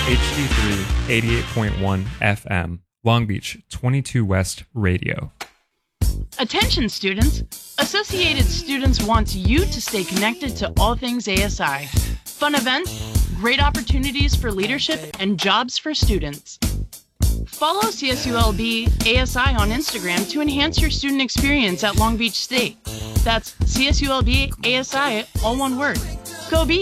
HD3 88.1 FM, Long Beach 22 West Radio. Attention students! Associated Students wants you to stay connected to all things ASI. Fun events, great opportunities for leadership, and jobs for students. Follow CSULB ASI on Instagram to enhance your student experience at Long Beach State. That's CSULB ASI, all one word. Go Bees!